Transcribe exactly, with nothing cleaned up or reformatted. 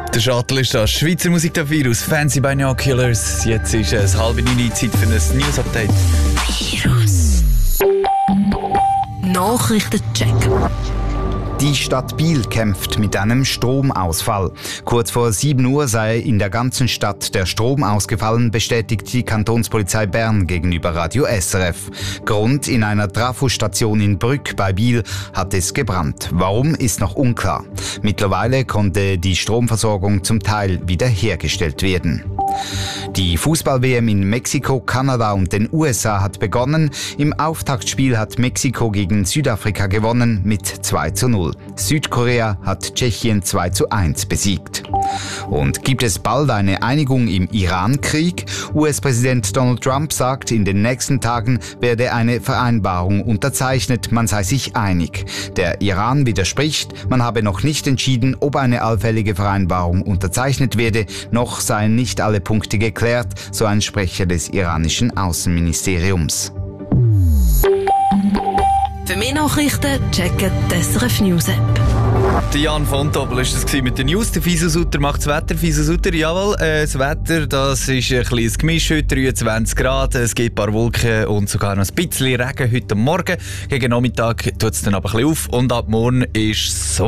Der Shuttle ist das. Schweizer Musik dafür aus Fancy Binoculars. Jetzt ist es halb neun, Zeit für ein News-Update. Virus. Nachrichtencheck. Die Stadt Biel kämpft mit einem Stromausfall. Kurz vor sieben Uhr sei in der ganzen Stadt der Strom ausgefallen, bestätigt die Kantonspolizei Bern gegenüber Radio S R F. Grund: in einer Trafostation in Brügg bei Biel hat es gebrannt. Warum, ist noch unklar. Mittlerweile konnte die Stromversorgung zum Teil wiederhergestellt werden. Die Fußball-W M in Mexiko, Kanada und den U S A hat begonnen. Im Auftaktspiel hat Mexiko gegen Südafrika gewonnen mit zwei zu null. Südkorea hat Tschechien zwei zu eins besiegt. Und gibt es bald eine Einigung im Iran-Krieg? U S-Präsident Donald Trump sagt, in den nächsten Tagen werde eine Vereinbarung unterzeichnet, man sei sich einig. Der Iran widerspricht, man habe noch nicht entschieden, ob eine allfällige Vereinbarung unterzeichnet werde, noch seien nicht alle Punkte geklärt, so ein Sprecher des iranischen Außenministeriums. Für mehr Nachrichten checken die S R F News App. Der Jan von Tobel war das mit den News. Der Fiso Sutter macht das Wetter. Fiso Sutter, jawohl, äh, das Wetter, das ist ein kleines Gemisch heute, dreiundzwanzig Grad. Es gibt ein paar Wolken und sogar noch ein bisschen Regen heute Morgen. Gegen Nachmittag tut es dann aber ein bisschen auf und ab morgen ist so.